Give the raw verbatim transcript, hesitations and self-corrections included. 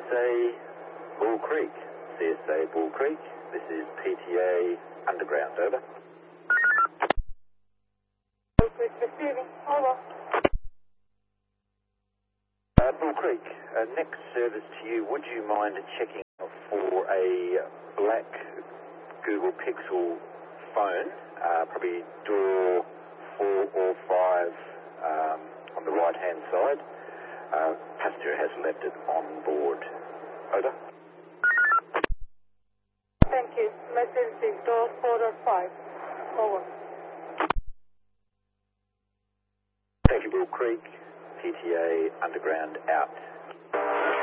S A Bull Creek. C S A Bull Creek. This is P T A Underground. Over. Bull Creek receiving. Over. Uh, Bull Creek, uh, next service to you, would you mind checking for a black Google Pixel phone, uh, probably door four or five um, on the right hand side? Uh, passenger has left it on board. Over. Thank you. Message is door four or five. Over. Thank you, Bull Creek. P T A Underground out.